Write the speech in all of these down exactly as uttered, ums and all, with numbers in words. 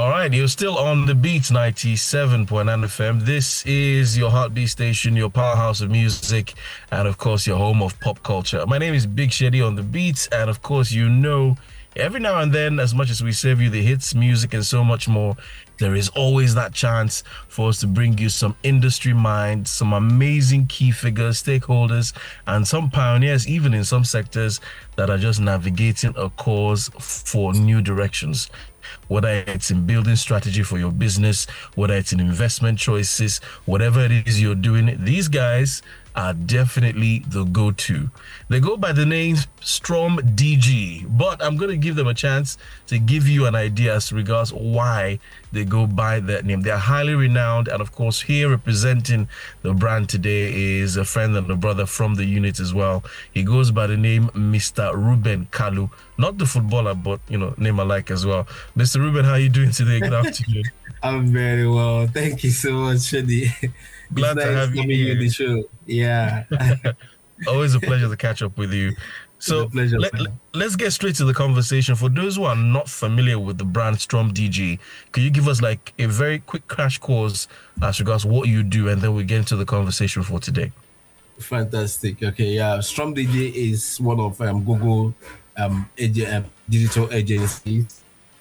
All right, you're still on the Beat ninety-seven point nine F M. This is your heartbeat station, your powerhouse of music, and of course, your home of pop culture. My name is Big Shady on the Beats, and of course, you know, every now and then, as much as we serve you the hits, music, and so much more, there is always that chance for us to bring you some industry minds, some amazing key figures, stakeholders, and some pioneers, even in some sectors that are just navigating a course for new directions. Whether it's in building strategy for your business, whether it's in investment choices, whatever it is you're doing, these guys are definitely the go-to. They go by the name Strom D G, but I'm going to give them a chance to give you an idea as regards why they go by that name. They're highly renowned, and of course, here representing the brand today is a friend and a brother from the unit as well. He goes by the name Mister Ruben Kalu, not the footballer, but you know, name alike as well. Mister Ruben, how are you doing today? Good afternoon. I'm very well. Thank you so much, Shadi. Glad it's to nice have you here. On the show. Yeah. Always a pleasure to catch up with you. So pleasure, let, let's get straight to the conversation. For those who are not familiar with the brand Strom D G, could you give us like a very quick crash course as regards what you do, and then we get into the conversation for today? Fantastic. Okay, yeah. Strom D G is one of um, Google um, ag- digital agencies,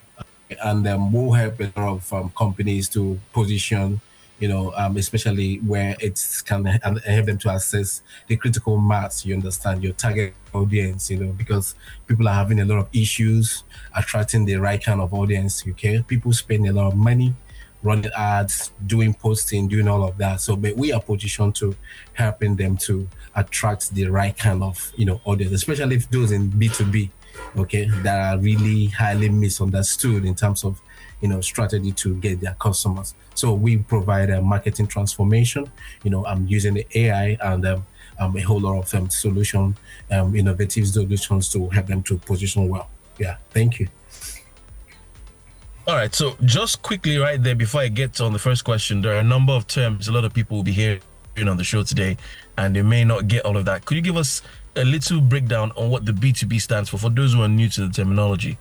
and um, we'll help a lot of um, companies to position, you know, um, especially where it's can help them to assess the critical mass, you understand, your target audience, you know, because people are having a lot of issues attracting the right kind of audience, okay? People spend a lot of money running ads, doing posting, doing all of that. So, but we are positioned to helping them to attract the right kind of, you know, audience, especially if those in B two B, okay, that are really highly misunderstood in terms of, you know, strategy to get their customers. So we provide a marketing transformation. You know, I'm using the A I and um, um, a whole lot of um, solution, um, innovative solutions to help them to position well. Yeah, thank you. All right, so just quickly right there, before I get on the first question, there are a number of terms a lot of people will be hearing on the show today, and they may not get all of that. Could you give us a little breakdown on what the B two B stands for, for those who are new to the terminology?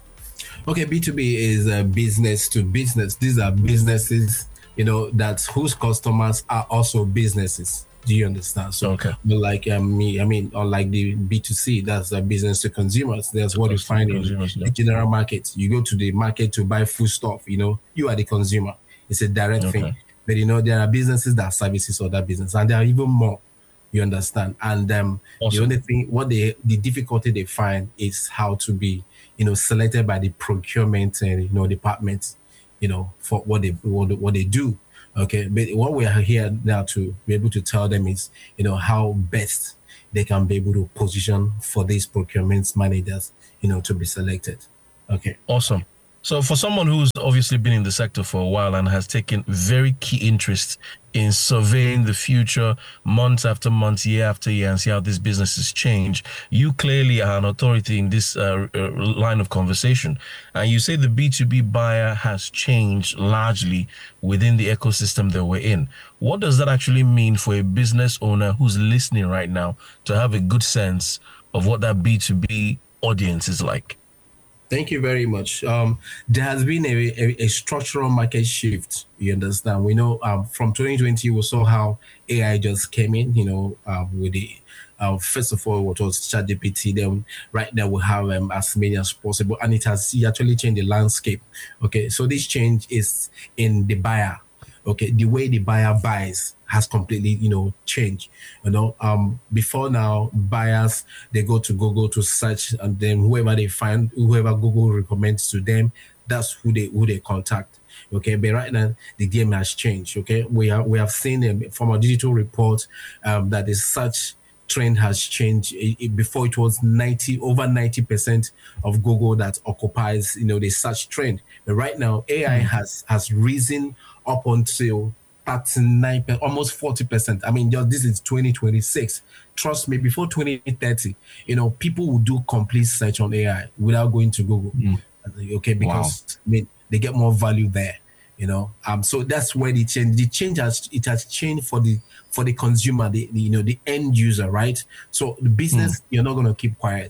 Okay, B two B is a business to business. These are businesses, you know, that whose customers are also businesses. Do you understand? So, okay. like um, me, I mean, unlike the B two C, that's a business to consumers. That's what you find in the general market. You go to the market to buy food stuff, you know, you are the consumer. It's a direct okay. thing. But, you know, there are businesses that services other business, and there are even more. You understand? And um, awesome. The only thing, what they, the difficulty they find is how to be, you know, selected by the procurement, uh, you know, department, you know, for what they what, what they do. Okay, but what we are here now to be able to tell them is, you know, how best they can be able to position for these procurement managers, you know, to be selected. Okay. Awesome. So for someone who's obviously been in the sector for a while and has taken very key interest in surveying the future months after months, year after year, and see how these businesses change, you clearly are an authority in this uh, uh, line of conversation. And you say the B two B buyer has changed largely within the ecosystem that we're in. What does that actually mean for a business owner who's listening right now to have a good sense of what that B two B audience is like? Thank you very much. Um, there has been a, a, a structural market shift. You understand? We know um, from twenty twenty, we saw how A I just came in, you know, uh, with the, uh, first of all, what was ChatGPT. Then right now we have um, as many as possible. And it has actually changed the landscape. Okay, so this change is in the buyer. Okay, the way the buyer buys has completely, you know, changed. You know, um, before now, buyers, they go to Google to search, and then whoever they find, whoever Google recommends to them, that's who they who they contact. Okay, but right now the game has changed. Okay, we are we have seen um, from a digital report um, that the search trend has changed. It, it, before it was ninety over ninety percent of Google that occupies, you know, the search trend. But right now, A I mm. has has risen up until thirty-nine, almost forty percent. I mean, just this is twenty twenty-six. Trust me, before twenty thirty, you know, people will do complete search on A I without going to Google. Mm. Okay, because wow. I mean, they get more value there. You know, um, so that's where the change. The change has it has changed for the for the consumer, the, the you know the end user, right? So the business, mm. you're not gonna keep quiet.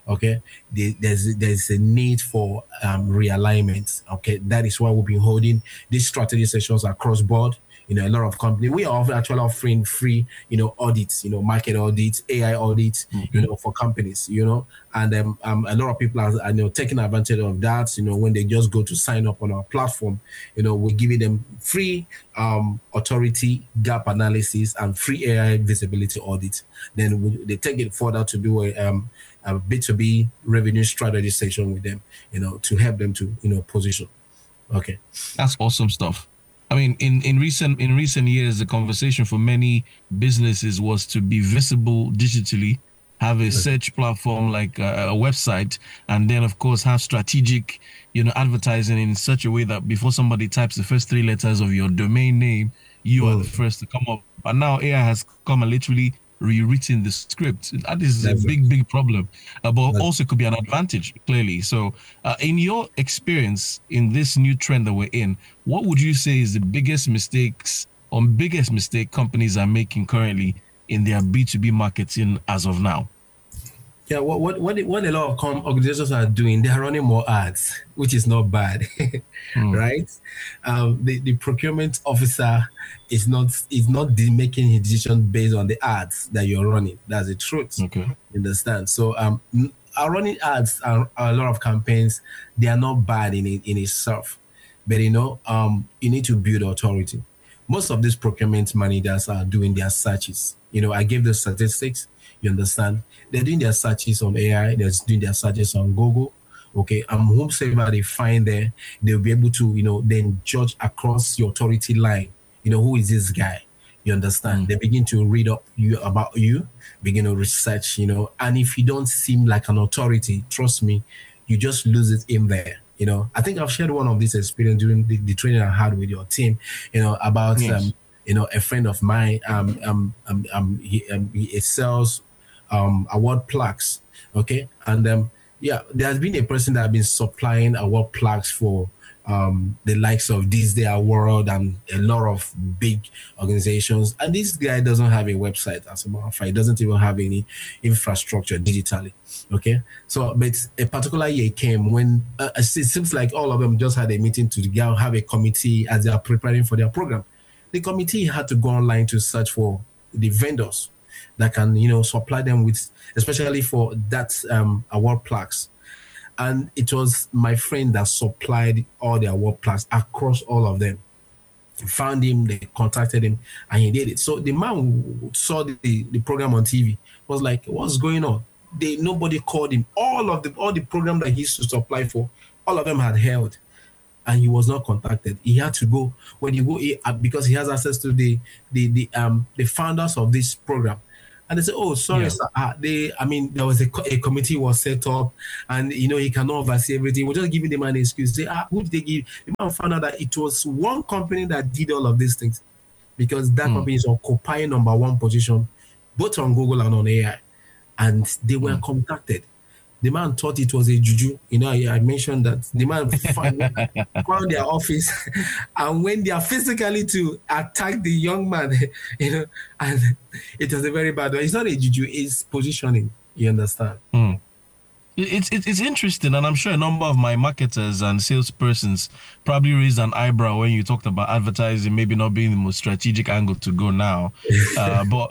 Okay, the, there's there's a need for um, realignment. Okay, that is why we've been holding these strategy sessions across board. You know, a lot of companies, we are actually offering free, you know, audits, you know, market audits, A I audits, Okay. you know, for companies, you know, and um, um, a lot of people are, are, you know, taking advantage of that, you know, when they just go to sign up on our platform, you know, we're giving them free um, authority gap analysis and free A I visibility audit. Then we, they take it further to do a, um, a B two B revenue strategy session with them, you know, to help them to, you know, position. Okay. That's awesome stuff. I mean, in, in recent in recent years, the conversation for many businesses was to be visible digitally, have a search platform like a, a website, and then of course have strategic, you know, advertising in such a way that before somebody types the first three letters of your domain name, you mm. are the first to come up. But now A I has come and literally rewritten the script. That is That's a big, it. big problem, uh, but That's also could be an advantage, clearly. So, uh, in your experience in this new trend that we're in, what would you say is the biggest mistakes or biggest mistake companies are making currently in their B two B marketing as of now? Yeah, what what what, what a lot of com- organizations are doing, they are running more ads, which is not bad, mm. right? Um, the, the procurement officer is not is not de- making his decision based on the ads that you're running. That's the truth. Okay, you understand? So, um, our running ads are, are a lot of campaigns. They are not bad in it, in itself, but you know, um, you need to build authority. Most of these procurement managers are doing their searches. You know, I gave the statistics. You understand? They're doing their searches on A I. They're doing their searches on Google. Okay, and um, whomsoever they find there, they'll be able to, you know, then judge across your authority line. You know, who is this guy? You understand? Mm. They begin to read up you about you, begin to research. You know, and if you don't seem like an authority, trust me, you just lose it in there. You know, I think I've shared one of this experience during the, the training I had with your team. You know, about yes. um, you know, a friend of mine. Um, um, um, um he, um, he sells um award plaques. Okay, and um. Yeah, there has been a person that has been supplying award plaques for um, the likes of Disney Award and a lot of big organizations. And this guy doesn't have a website, as a matter of fact. He doesn't even have any infrastructure digitally. Okay, so but a particular year came when uh, it seems like all of them just had a meeting to have a committee as they are preparing for their program. The committee had to go online to search for the vendors that can, you know, supply them with, especially for that um, award plaques. And it was my friend that supplied all the award plaques across all of them. Found him, they contacted him, and he did it. So the man who saw the, the program on T V was like, what's going on? They nobody called him. All of the all the program that he used to supply for, all of them had held. And he was not contacted. He had to go when you go he, uh, because he has access to the the the um the founders of this program. And they say, oh, sorry, yeah. sir. Uh, they, I mean, there was a, a committee was set up, and you know he cannot oversee everything. We're just giving the man an excuse. Say, ah, who did they give? The man found out that it was one company that did all of these things, because that mm. company is occupying number one position, both on Google and on A I, and they were mm. contacted. The man thought it was a juju. You know, I, I mentioned that the man found, found their office and went there physically to attack the young man, you know, and it was a very bad one. It's not a juju, it's positioning. You understand? Mm. It's, it's it's interesting, and I'm sure a number of my marketers and salespersons probably raised an eyebrow when you talked about advertising maybe not being the most strategic angle to go now. Uh, but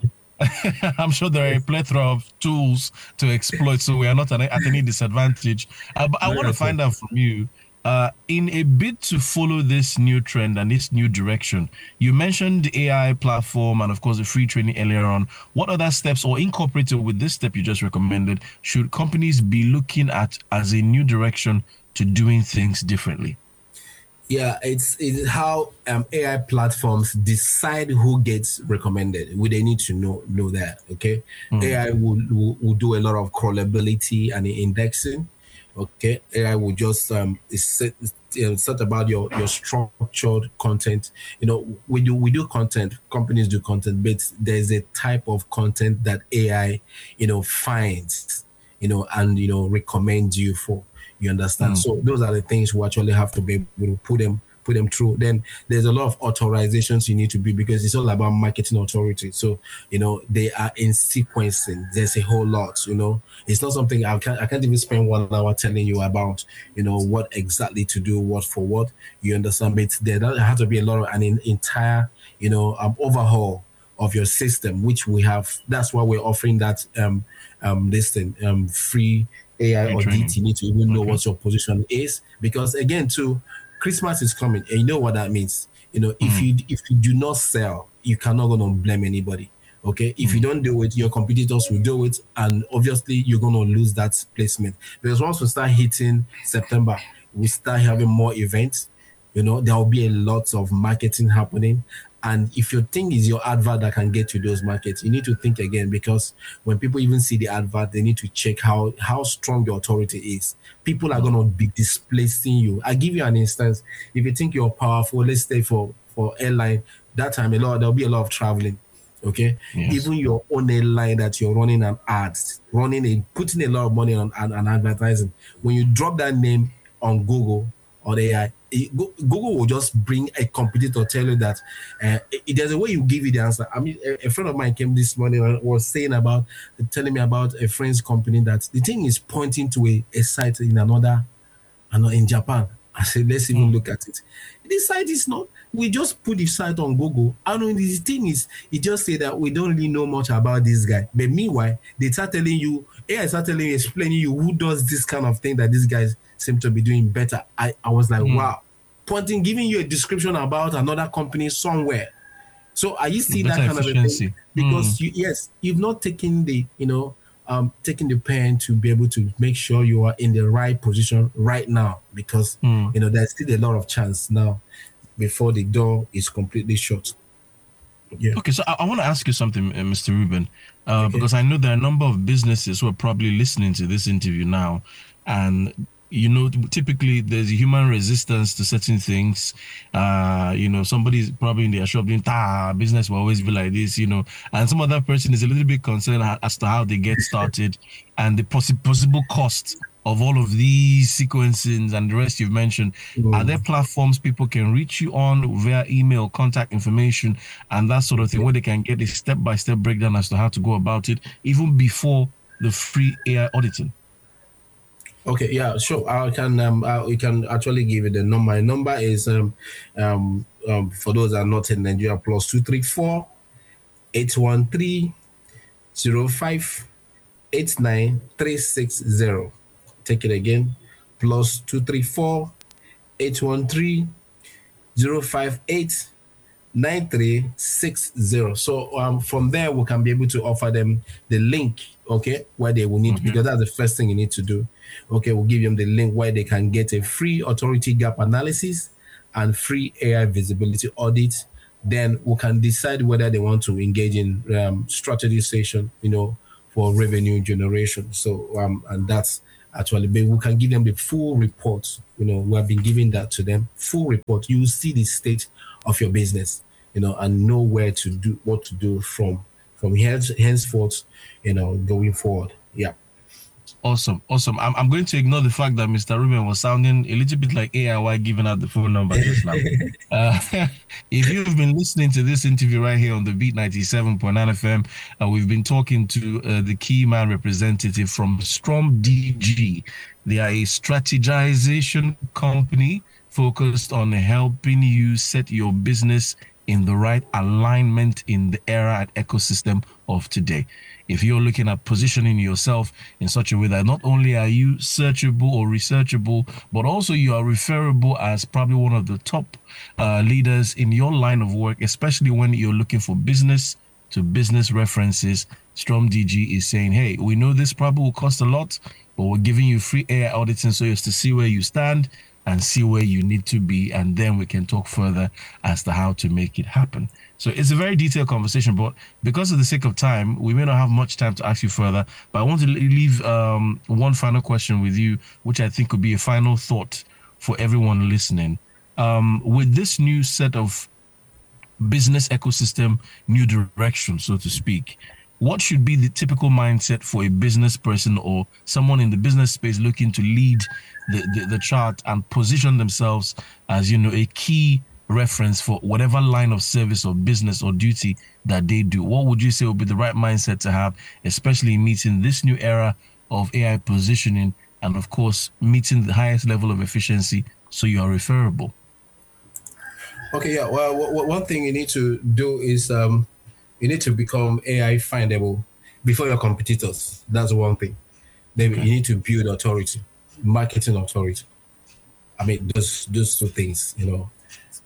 I'm sure there are a plethora of tools to exploit, so we are not at any disadvantage. Uh, but I want to find out from you, uh, in a bid to follow this new trend and this new direction, you mentioned the A I platform and, of course, the free training earlier on. What other steps, or incorporated with this step you just recommended, should companies be looking at as a new direction to doing things differently? Yeah, it's, it's how um, A I platforms decide who gets recommended. We they need to know know that, okay? Mm. A I will, will will do a lot of crawlability and indexing, okay? A I will just um set, you know, set about your your structured content. You know, we do we do content. Companies do content, but there's a type of content that A I, you know, finds, you know, and you know recommends you for. You understand? Mm. So those are the things we actually have to be able to put them put them through. Then there's a lot of authorizations you need to be, because it's all about marketing authority. So, you know, they are in sequencing. There's a whole lot, you know. It's not something I can't, I can't even spend one hour telling you about, you know, what exactly to do, what for what. You understand? But there has to be a lot of an entire, you know, um, overhaul of your system, which we have. That's why we're offering that um um this thing um free A I Free audit. training. You need to even know Okay. what your position is, because again, too, Christmas is coming, and you know what that means. You know, if you if you do not sell, you cannot gonna blame anybody. Okay, if you don't do it, your competitors will do it, and obviously you're gonna lose that placement. Because once we start hitting September, we start having more events. You know, there will be a lot of marketing happening. And if your thing is your advert that can get you those markets, you need to think again, because when people even see the advert, they need to check how, how strong your authority is. People are going to be displacing you. I give you an instance. If you think you're powerful, let's say for, for airline, that time a lot, there'll be a lot of traveling. Okay. Yes. Even your own airline that you're running an ads, running a, putting a lot of money on, on, on advertising. When you drop that name on Google or A I, Google will just bring a competitor, tell you that uh, it, there's a way you give you the answer. I mean, a, a friend of mine came this morning and was saying about, telling me about a friend's company that the thing is pointing to a, a site in another, another in Japan. I said, let's even mm. look at it. This site is not, we just put the site on Google. I know the thing is, it just say that we don't really know much about this guy. But meanwhile, they start telling you, A I start telling you, explaining you who does this kind of thing that these guys seem to be doing better. I, I was like, mm. wow. Pointing, giving you a description about another company somewhere. So are you seeing that kind efficiency. Of a thing? Because mm. you, yes, you've not taken the, you know, um, taking the pen to be able to make sure you are in the right position right now, because mm. you know there's still a lot of chance now before the door is completely shut. Yeah. Okay, so I, I want to ask you something, uh, Mister Ruben, uh, okay. because I know there are a number of businesses who are probably listening to this interview now, and you know, typically there's human resistance to certain things. Uh, you know, somebody's probably in their shop doing, ah, business will always be like this, you know, and some other person is a little bit concerned as to how they get started and the poss- possible cost of all of these sequencings and the rest you've mentioned. Mm. Are there platforms people can reach you on via email, contact information, and that sort of thing, where they can get a step-by-step breakdown as to how to go about it, even before the free A I auditing? Okay, yeah, sure. I can um, I, we can actually give you the number. My number is um, um, um for those that are not in Nigeria, plus two three four, eight one three, zero five, eight nine three six zero. Take it again, plus two three four, eight one three, zero five eight, nine three six zero. So um from there we can be able to offer them the link, okay, where they will need, mm-hmm. because that's the first thing you need to do. Okay, we'll give them the link where they can get a free authority gap analysis and free A I visibility audit. Then we can decide whether they want to engage in um, strategy session, you know, for revenue generation. So um and that's actually, but we can give them the full report. You know, we have been giving that to them, full report. You will see the state of your business, you know, and know where to do, what to do from from hence, henceforth, you know, going forward. Yeah. Awesome, awesome. I'm I'm going to ignore the fact that Mister Ruben was sounding a little bit like A I while giving out the phone number just now. uh, if you've been listening to this interview right here on the Beat ninety-seven point nine F M, uh, we've been talking to uh, the key man representative from Strom D G. They are a strategization company focused on helping you set your business in the right alignment in the era and ecosystem of today. If you're looking at positioning yourself in such a way that not only are you searchable or researchable, but also you are referable as probably one of the top uh, leaders in your line of work, especially when you're looking for business to business references, Strom D G is saying, hey, we know this probably will cost a lot, but we're giving you free A I auditing so as to see where you stand and see where you need to be, and then we can talk further as to how to make it happen. So it's a very detailed conversation, but because of the sake of time, we may not have much time to ask you further, but I want to leave um, one final question with you, which I think could be a final thought for everyone listening. Um, with this new set of business ecosystem, new direction, so to speak, what should be the typical mindset for a business person or someone in the business space looking to lead the, the, the chart and position themselves as, you know, a key reference for whatever line of service or business or duty that they do? What would you say would be the right mindset to have, especially meeting this new era of A I positioning and, of course, meeting the highest level of efficiency so you are referable? Okay, yeah. Well, w- w- one thing you need to do is um, you need to become A I findable before your competitors. That's one thing. Then Okay. you need to build authority, marketing authority. I mean, those those two things, you know.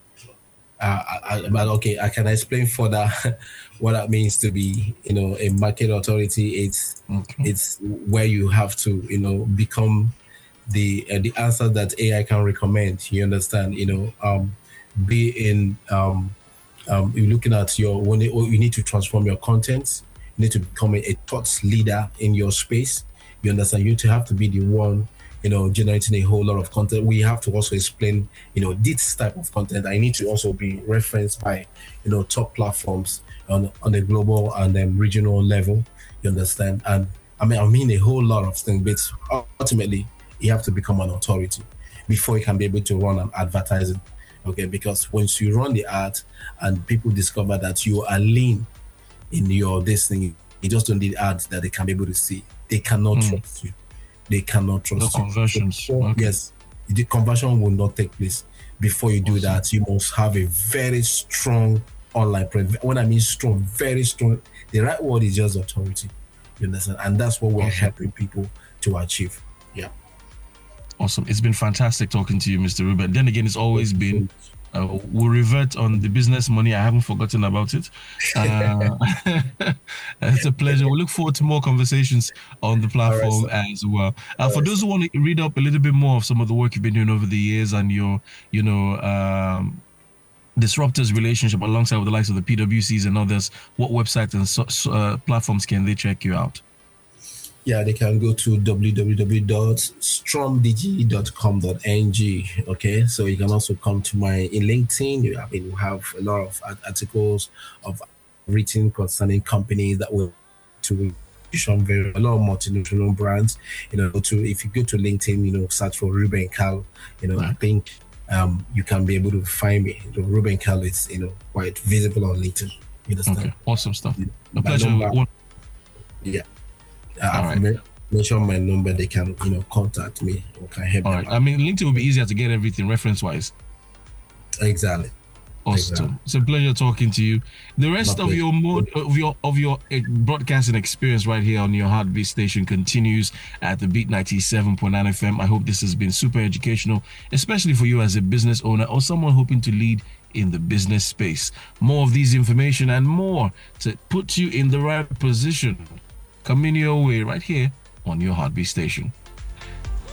Uh, I, I, but okay, I can explain further what that means to be, you know, a market authority. It's Okay. it's where you have to, you know, become the uh, the answer that A I can recommend. You understand? You know, um, be in um, um, you're looking at your when it, you need to transform your content. You need to become a, a thought leader in your space. You understand? You need to have to be the one, you know, generating a whole lot of content. We have to also explain, you know, this type of content. I need to also be referenced by, you know, top platforms on on the global and then regional level. You understand? And I mean, I mean a whole lot of things, but ultimately, you have to become an authority before you can be able to run an advertising. Okay, because once you run the ad and people discover that you are lean in your this thing, you just don't need ads that they can be able to see. They cannot Hmm. trust you. They cannot No trust you. conversions. So, Okay. yes, the conversion will not take place. Before you do Awesome. that, you must have a very strong online presence. When I mean strong, very strong, the right word is just authority. You understand? And that's what we're Awesome. helping people to achieve. Yeah. Awesome. It's been fantastic talking to you, Mister Ruben. Then again, it's always been. Uh, we'll revert on the business money. I haven't forgotten about it. Uh, it's a pleasure. We look forward to more conversations on the All right, platform sir. as well. Uh, All for right, those sir. who want to read up a little bit more of some of the work you've been doing over the years and your, you know, um, disruptors relationship alongside with the likes of the P W Cs and others, what websites and so, so, uh, platforms can they check you out? Yeah, they can go to w w w dot stromdg dot com dot n g. Okay, so you can also come to my in LinkedIn. You have, you have a lot of articles of written concerning companies that will to very a lot of multinational brands. You know, to if you go to LinkedIn, you know, search for Ruben Cal. You know, I think um, you can be able to find me. You know, Ruben Cal is you know quite visible on LinkedIn. You understand? Okay, awesome stuff. A My pleasure. number, One- yeah. All I've right. men- mentioned my number. They can, you know, contact me or can help All them right. out. I mean, LinkedIn will be easier to get everything reference wise. Exactly. Awesome. Exactly. It's a pleasure talking to you. The rest My of pleasure. your mode of your of your uh, broadcasting experience right here on your Heartbeat station continues at the Beat ninety-seven point nine F M. I hope this has been super educational, especially for you as a business owner or someone hoping to lead in the business space. More of these information and more to put you in the right position coming your way right here on your Heartbeat station.